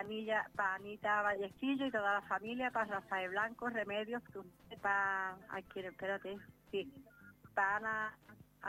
para Anita Vallecillo y toda la familia, para Rafael Blanco, Remedios, para... Ay, quiero, espérate, sí. Para Ana...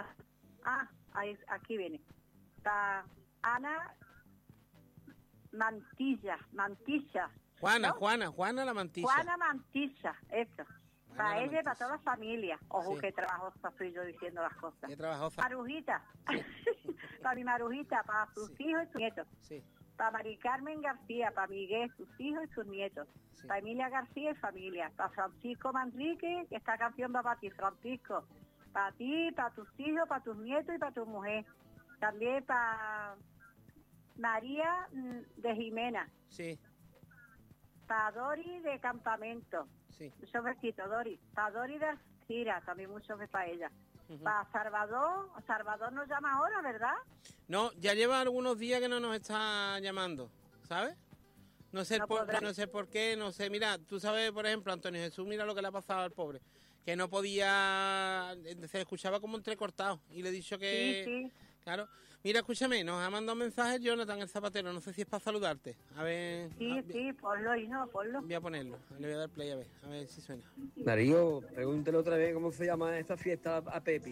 aquí viene. Para Ana Mantilla. Juana, ¿no? Juana la Mantilla. Juana Mantilla, eso. Para ella y para toda la familia. Ojo, Sí. que trabajosa soy yo diciendo las cosas. Qué trabajosa. Marujita. Sí. Para mi Marujita, para sus Sí. hijos y sus nietos. Sí. Para Mari Carmen García, para Miguel, sus hijos y sus nietos. Sí. Para Emilia García y familia. Para Francisco Manrique, que esta canción va para ti, Francisco. Para ti, para tus hijos, para tus nietos y para tu mujer. También para María de Jimena. Sí. Para Dori de Campamento. Sí. Muchos besitos, Dori. Para Dori de Alcira, también muchos besos para ella. Ujú. Para Salvador nos llama ahora, ¿verdad? No, ya lleva algunos días que no nos está llamando, ¿sabes? No sé, No por, podrá. no sé por qué, no sé. Mira, tú sabes, por ejemplo, Antonio Jesús, mira lo que le ha pasado al pobre. Que no podía, se escuchaba como entrecortado. Y le he dicho que... Sí. Claro. Mira, escúchame, nos ha mandado un mensaje Jonathan, el zapatero. No sé si es para saludarte. A ver... Sí, ponlo y no, ponlo. Voy a ponerlo. Le voy a dar play a ver si suena. Darío, pregúntale otra vez cómo se llama esta fiesta a Pepi.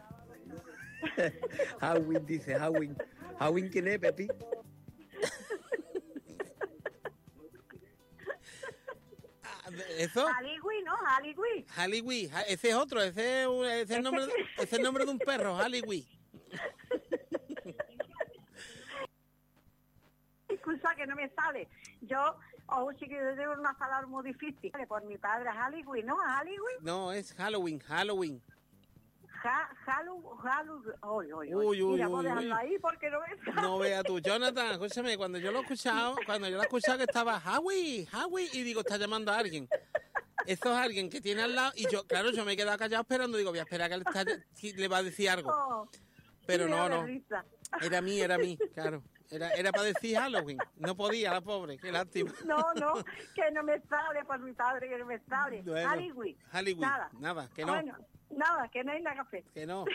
Halloween, dice Halloween. ¿Halloween quién es, Pepi? ¿Eso? Haligüi, ¿no? Haligüi. Halloween. Ese es otro. Ese es el nombre de un perro, Halloween. Excusa que no me sale. Yo, sí que yo tengo una palabra muy difícil. Por mi padre, Haligüi, ¿no? Haligüi. No, es Halloween. Halloween. Uy, Mira, voy a dejarlo ahí porque no me sale. No vea tú, Jonathan, escúchame, cuando yo lo he escuchado que estaba Howie, y digo, está llamando a alguien. Eso es alguien que tiene al lado, y yo, claro, yo me he quedado callado esperando, digo, voy a esperar que le va a decir algo. Oh, Pero mira, no, de risa. era mí, claro. Era para decir Halloween, no podía, la pobre, qué lástima. No, que no me sale por mi padre, que no me sale. Bueno, Haligüi. Halloween, nada, que no. Bueno, nada, que no hay nada que hacer. Que no.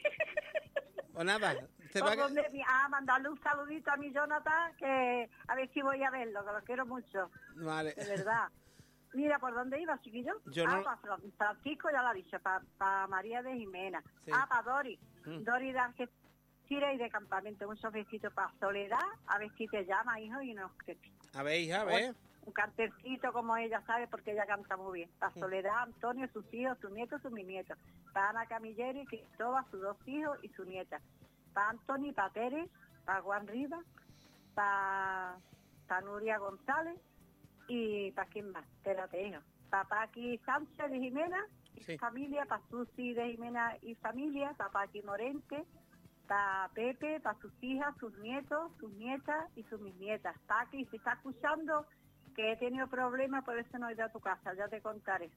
O nada, Mandarle un saludito a mi Jonathan, que a ver si voy a verlo, que lo quiero mucho. Vale. De verdad. Mira, ¿por dónde iba, chiquillo? Yo no... para Francisco, ya lo he dicho, para María de Jimena. Sí. Para Dori. Dori de Argentina y de Campamento. Muchos besitos para Soledad, a ver si te llama, hijo, y nos... A ver, hija, a ver. Un cartercito como ella sabe, porque ella canta muy bien. Para Soledad, Antonio, sus hijos, sus nietos, sus bisnietos. Para Ana Camilleri, Cristóbal, sus 2 hijos y su nieta. Para Anthony, para Pérez, para Juan Rivas, para Nuria González y para quién más, espérate, hijo. Para Paqui Sánchez de Jimena y Sí. familia, para Susi de Jimena y familia, para Paqui Morente, para Pepe, para sus hijas, sus nietos, sus nietas y sus bisnietas. Paqui, si está escuchando, que he tenido problemas, por eso no he ido a tu casa, ya te contaré.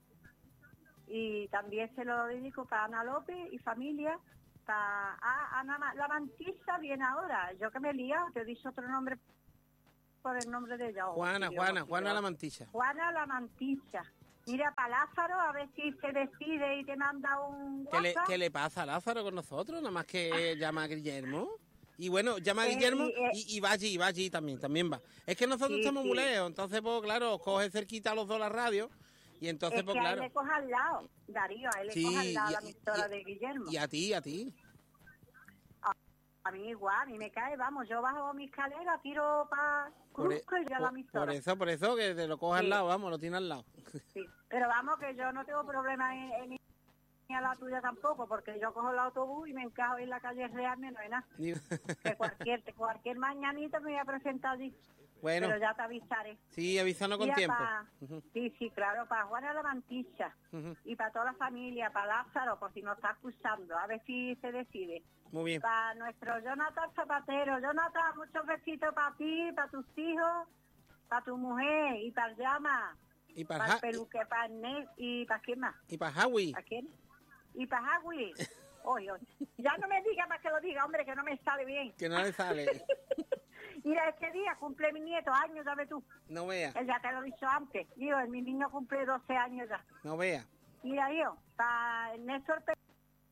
Y también se lo dedico para Ana López y familia, para Ana la Mantilla viene ahora. Yo que me he liado, te he dicho otro nombre por el nombre de ella. Juana la Mantilla. Juana la Mantilla. Mira, para Lázaro, a ver si se decide y te manda un WhatsApp. ¿Qué le pasa a Lázaro con nosotros? Nada más que llama a Guillermo. Y bueno, llama a Guillermo y va allí también va. Es que nosotros estamos muy lejos, entonces, pues claro, coge cerquita a los dos la radio. Y entonces, es pues que claro. a él le coja al lado, Darío, a él le coja al lado la emisora de Guillermo. Y a ti. A mí igual, a mí me cae, vamos, yo bajo mi escalera, tiro para Cruzco y ya la emisora. Por eso que te lo coja al lado, vamos, lo tiene al lado. Sí, pero vamos, que yo no tengo problema en ir a la tuya tampoco, porque yo cojo el autobús y me encajo en la calle Real, menos de nada. Que cualquier mañanita me voy a presentar allí. Bueno. Pero ya te avisaré. Sí, avísanos con tiempo. Sí, claro, para Juana la Mantilla y para toda la familia, para Lázaro, por si nos está escuchando, a ver si se decide. Muy bien. Para nuestro Jonathan Zapatero. Jonathan, muchos besitos para ti, para tus hijos, para tu mujer y para el Llama. Y para el peluque, para el Ned y para quién más. Y para Howie. ¿A quién? Y para Howie. Oye. Ya no me diga más que lo diga, hombre, que no me sale bien. Que no le sale. Mira, este día cumple mi nieto, años, ¿sabes tú? No vea. Ya te lo he dicho antes. Mi niño cumple 12 años ya. No vea. Mira, para Néstor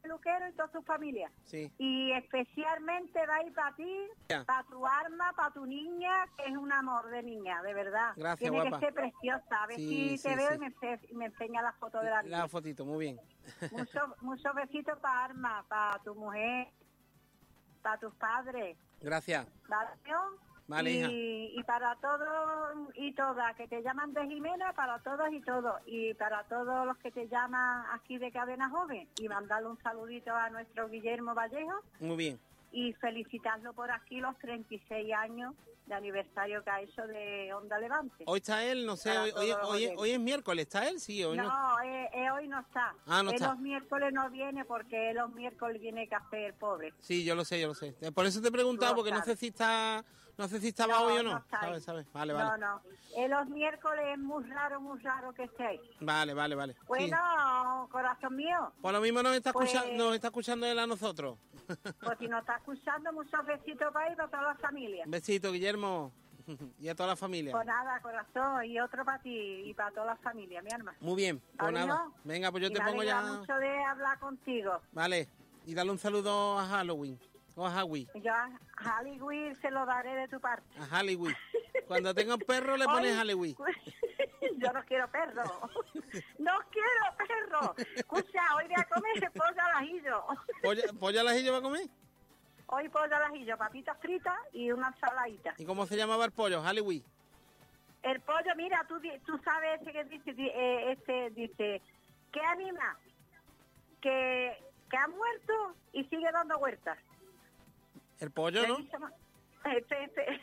peluquero y toda su familia. Sí. Y especialmente va a ir para ti, Ya. para tu arma, para tu niña, que es un amor de niña, de verdad. Gracias, Tiene guapa. que ser preciosa. A ver Sí, si te sí, veo sí. y me enseña las fotos de la niña. La fotito, muy bien. Muchos besitos para Arma, para tu mujer, para tus padres. Gracias. ¿Vale? Vale, hija. Y para todos y todas que te llaman de Jimena, para todos y todos. Y para todos los que te llaman aquí de Cadena Joven. Y mandarle un saludito a nuestro Guillermo Vallejo Muy bien. y felicitarlo por aquí los 36 años de aniversario que ha hecho de Onda Levante. Hoy está él, no sé, Para hoy, todos los oyentes. hoy es miércoles, ¿está él? Sí, hoy no. No, hoy no está. Ah, no Él está. los miércoles no viene porque él los miércoles viene café el pobre. Sí, yo lo sé, yo lo sé. Por eso te he preguntado, Lo porque no sé sabes. si está, no sé si estaba No, hoy o no no. está ahí. ¿Sabes? Vale, vale. No. Él los miércoles es muy raro que esté ahí. Vale. Sí. Bueno, corazón mío, Por lo mismo nos está, Pues- nos está escuchando él a nosotros. pues si nos está escuchando, muchos besitos para ir para toda la familia. Un besito, Guillermo. Y a toda la familia. Pues nada, corazón, y otro para ti y para toda la familia, mi alma. Muy bien, pues ¿Vale, nada. no? Venga, pues yo Y te me pongo alegra ya. mucho de hablar contigo. Vale. Y dale un saludo a Halloween. O a Howie. Yo a Hollywood se lo daré de tu parte. A Halloween. Cuando tenga un perro le pones Hoy- Halloween. Yo no quiero perro. No quiero perro. Escucha, hoy voy a comer pollo al ajillo. ¿Pollo al ajillo va a comer? Hoy pollo al ajillo, papitas fritas y una ensaladita. ¿Y cómo se llamaba el pollo? Halloween. El pollo, mira, tú sabes ese que dice, ¿qué anima? Que ha muerto y sigue dando vueltas. El pollo, ¿no? Este.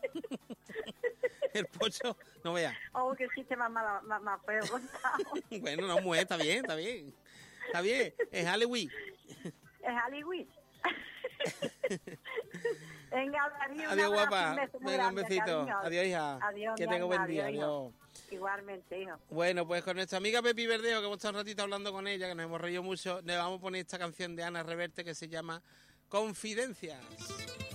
El pollo, no vea. Oh, que chiste más feo contado. Bueno, no mueve, está bien. Está bien, es Halloween. Es Hollywood. Venga, Darío, un Adiós, abrazo, guapa. un beso muy Venga, un grande, besito. cariño. Adiós, hija. Adiós, Que mi tenga alma, buen día. adiós, hijo. Adiós. Igualmente, hijo. Bueno, pues con nuestra amiga Pepi Verdeo, que hemos estado un ratito hablando con ella, que nos hemos reído mucho, le vamos a poner esta canción de Ana Reverte que se llama Confidencias.